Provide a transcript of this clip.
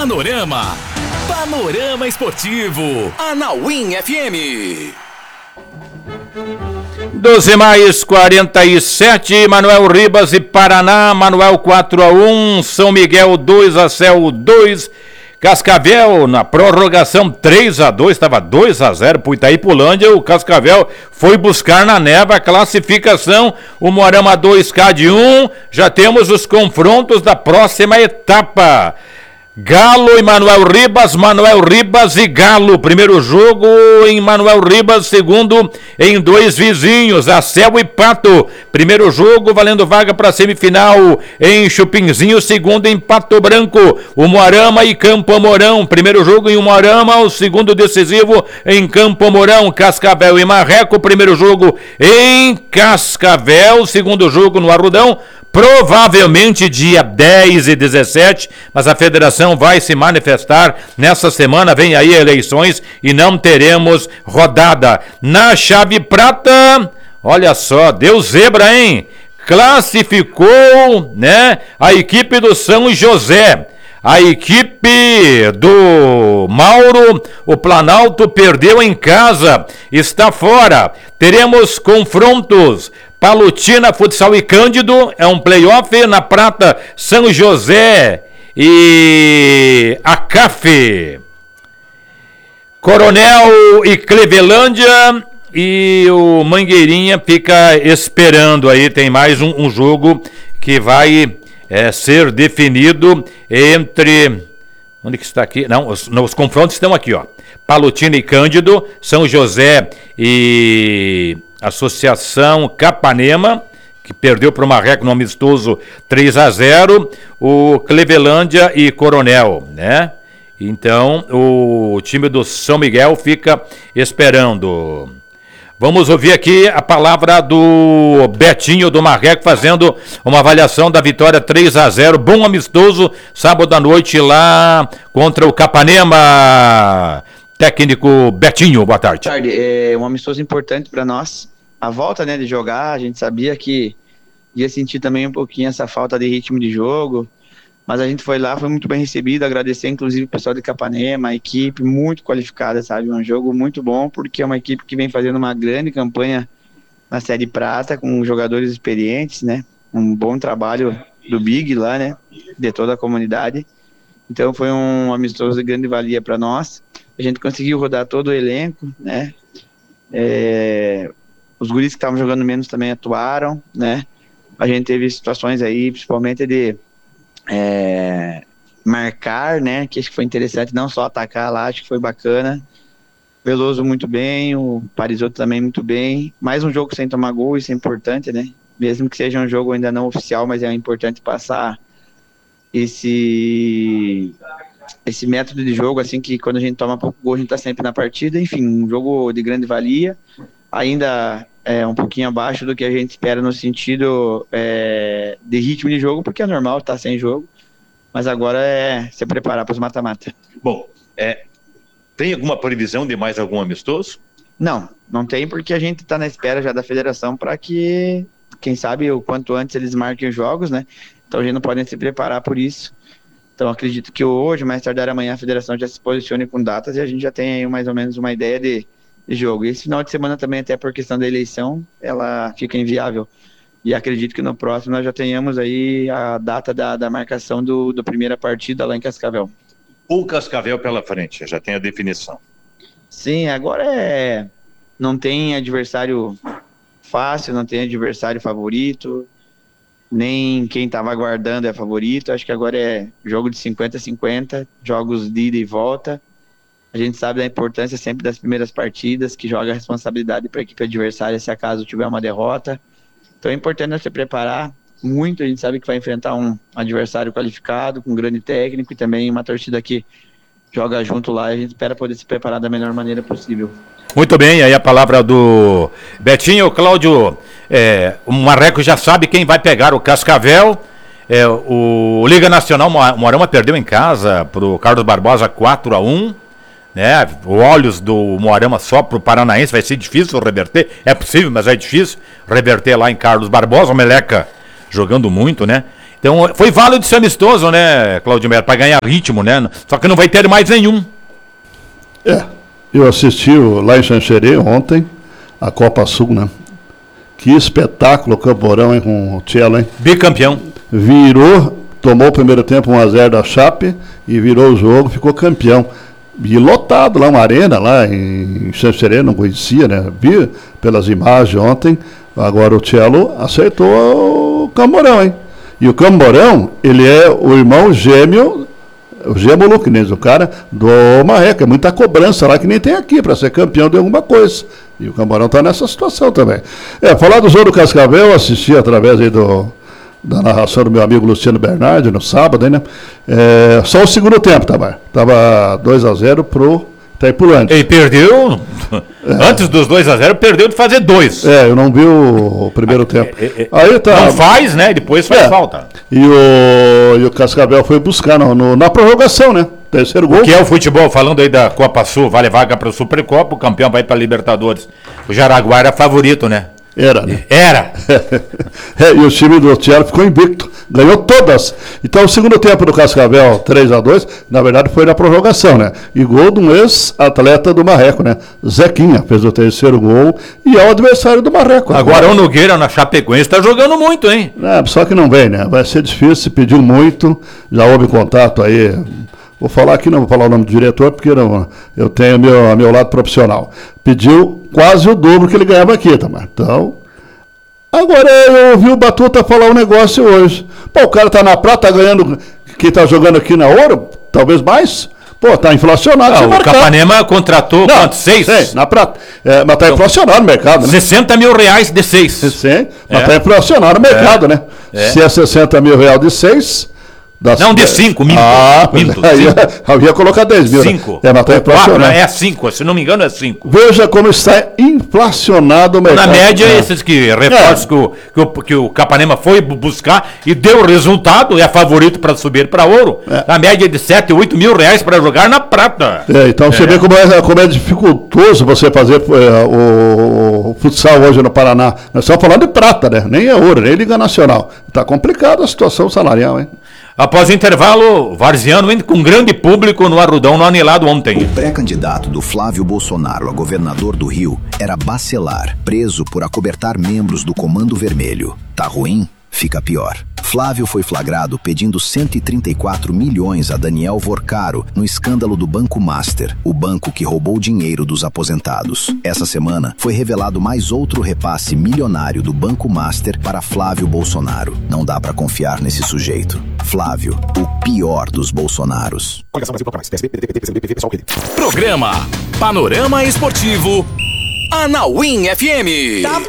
Panorama Esportivo, Anauim FM. 12+47, Manuel Ribas e Paraná, Manuel 4-1, São Miguel 2-Céu 2, Cascavel na prorrogação 3-2, estava 2-0 pro Itaipulândia, o Cascavel foi buscar na neva a classificação, o Moarama 2K1, já temos os confrontos da próxima etapa. Galo e Manuel Ribas e Galo, primeiro jogo em Manuel Ribas, segundo em Dois Vizinhos, Acel e Pato, primeiro jogo valendo vaga para semifinal em Chupinzinho, segundo em Pato Branco, o Moarama e Campo Mourão, primeiro jogo em Moarama, o segundo decisivo em Campo Mourão, Cascavel e Marreco, primeiro jogo em Cascavel, segundo jogo no Arrudão, provavelmente dia 10 e 17, mas a federação vai se manifestar nessa semana, vem aí eleições e não teremos rodada. Na chave prata, olha só, deu zebra, hein? Classificou, né, a equipe do São José. A equipe do Mauro, o Planalto perdeu em casa, está fora. Teremos confrontos. Palutina, Futsal e Cândido, é um playoff. Na prata, São José e a CAF. Coronel e Clevelândia, e o Mangueirinha fica esperando aí, tem mais um jogo que vai ser definido entre... Onde que está aqui? Não, os confrontos estão aqui, ó. Palutina e Cândido, São José e Associação Capanema, que perdeu para o Marreco no amistoso 3-0, o Clevelândia e Coronel, né? Então, o time do São Miguel fica esperando. Vamos ouvir aqui a palavra do Betinho do Marreco, fazendo uma avaliação da vitória 3-0, bom amistoso, sábado à noite lá contra o Capanema. Técnico Betinho, boa tarde. Boa tarde, é um amistoso importante para nós, a volta, né, de jogar, a gente sabia que ia sentir também um pouquinho essa falta de ritmo de jogo, mas a gente foi lá, foi muito bem recebido, agradecer inclusive o pessoal de Capanema, a equipe muito qualificada, sabe, um jogo muito bom, porque é uma equipe que vem fazendo uma grande campanha na Série Prata, com jogadores experientes, né, um bom trabalho do Big lá, né, de toda a comunidade, então foi um amistoso de grande valia para nós. A gente conseguiu rodar todo o elenco, né? Os guris que estavam jogando menos também atuaram, né? A gente teve situações aí, principalmente de marcar, né? Que acho que foi interessante, não só atacar lá, acho que foi bacana. Veloso muito bem, o Parisotto também muito bem. Mais um jogo sem tomar gol, isso é importante, né? Mesmo que seja um jogo ainda não oficial, mas é importante passar esse método de jogo, assim, que quando a gente toma pouco gol, a gente tá sempre na partida. Enfim, um jogo de grande valia, ainda um pouquinho abaixo do que a gente espera no sentido de ritmo de jogo, porque é normal estar sem jogo, mas agora é se preparar para os mata-mata. Bom, tem alguma previsão de mais algum amistoso? Não tem, porque a gente tá na espera já da federação para que, quem sabe, o quanto antes eles marquem os jogos, né? Então a gente não pode se preparar por isso. Então acredito que hoje, mais tardar amanhã, a federação já se posicione com datas e a gente já tem aí mais ou menos uma ideia de jogo. E esse final de semana também, até por questão da eleição, ela fica inviável. E acredito que no próximo nós já tenhamos aí a data da marcação do primeira partida lá em Cascavel. O Cascavel pela frente, já tem a definição. Sim, agora não tem adversário fácil, não tem adversário favorito, nem quem estava aguardando é favorito. Acho que agora é jogo de 50-50, jogos de ida e volta. A gente sabe da importância sempre das primeiras partidas, que joga a responsabilidade para a equipe adversária se acaso tiver uma derrota. Então é importante se preparar muito. A gente sabe que vai enfrentar um adversário qualificado, com um grande técnico e também uma torcida que joga junto lá. A gente espera poder se preparar da melhor maneira possível. Muito bem, aí a palavra do Betinho. Cláudio, o Marreco já sabe quem vai pegar o Cascavel. O Liga Nacional Moarama perdeu em casa para o Carlos Barbosa 4-1. Né? Olhos do Moarama só para o Paranaense, vai ser difícil reverter. É possível, mas é difícil reverter lá em Carlos Barbosa. O Meleca jogando muito, né? Então, foi válido esse amistoso, né, Claudio Melo, para ganhar ritmo, né? Só que não vai ter mais nenhum. Eu assisti lá em Xanxerê ontem, a Copa Sul, né? Que espetáculo o Camporão, hein, com o Tchelo, hein? Bicampeão. Virou, tomou o primeiro tempo 1-0 da Chape e virou o jogo, ficou campeão. E lotado lá, uma arena lá em Xanxerê, não conhecia, né? Vi pelas imagens ontem. Agora o Tchelo acertou o Camporão, hein? E o Camporão, ele é o irmão gêmeo, o gêmeo que nem o cara, do Marreco. É muita cobrança lá que nem tem aqui para ser campeão de alguma coisa. E o Camporão está nessa situação também. Falar do jogo do Cascavel, eu assisti através aí da narração do meu amigo Luciano Bernardi no sábado, né? Só o segundo tempo, tava 2-0 pro Itaipulândia. Ele perdeu, antes dos 2-0, perdeu de fazer 2. Eu não vi o primeiro tempo. Aí tá. Não faz, né? Depois faz falta. E o Cascavel foi buscar na prorrogação, né? Terceiro gol. Que é o futebol, falando aí da Copa Sul, vale vaga para o Supercopa, o campeão vai para a Libertadores. O Jaraguá era favorito, né? Era, né? Era. E o time do Tiago ficou invicto, ganhou todas. Então o segundo tempo do Cascavel, 3-2, na verdade foi na prorrogação, né? E gol de um ex-atleta do Marreco, né? Zequinha fez o terceiro gol e é o adversário do Marreco. Agora o Nogueira na Chapecoense está jogando muito, hein? Só que não vem, né? Vai ser difícil, pediu muito, já houve contato aí. Vou falar aqui, não vou falar o nome do diretor, porque eu tenho meu lado profissional. Pediu quase o dobro que ele ganhava aqui, também. Então, agora eu ouvi o Batuta falar um negócio hoje. Pô, o cara tá na prata, tá ganhando, quem tá jogando aqui na ouro, talvez mais. Pô, tá inflacionado. O Capanema contratou quanto? 6? Na prata. Mas tá inflacionado no mercado, né? 60 mil reais de 6. Sim, mas tá inflacionado no mercado, né? Se é 60 mil reais de 6... Não, de 5, minto. Eu ia colocar 10 mil. 5. Mas tá inflacionado. É 5, se não me engano é 5. Veja como está inflacionado o mercado. Na média, esses reforços que o Capanema foi buscar e deu resultado, é favorito para subir para ouro. Na média de 7, 8 mil reais para jogar na prata. Então você vê como é dificultoso você fazer o futsal hoje no Paraná. Nós estamos falando de prata, né? Nem é ouro, nem Liga Nacional. Está complicada a situação salarial, hein? Após o intervalo, Varziano indo com grande público no Arrudão, no Anelado ontem. O pré-candidato do Flávio Bolsonaro a governador do Rio era Bacelar, preso por acobertar membros do Comando Vermelho. Tá ruim? Fica pior. Flávio foi flagrado pedindo 134 milhões a Daniel Vorcaro no escândalo do Banco Master, o banco que roubou dinheiro dos aposentados. Essa semana foi revelado mais outro repasse milionário do Banco Master para Flávio Bolsonaro. Não dá pra confiar nesse sujeito. Flávio, o pior dos Bolsonaros. Programa Panorama Esportivo Anauim FM.